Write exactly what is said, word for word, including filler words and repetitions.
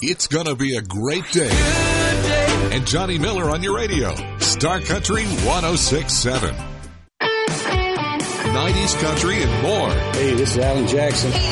It's going to be a great day. And Johnny Miller on your radio. Star Country one oh six point seven. nineties country and more. Hey, this is Alan Jackson.